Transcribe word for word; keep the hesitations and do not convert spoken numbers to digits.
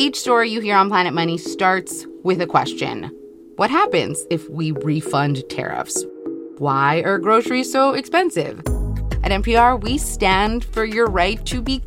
Each story you hear on Planet Money starts with a question. What happens if we refund tariffs? Why are groceries so expensive? At N P R, we stand for your right to be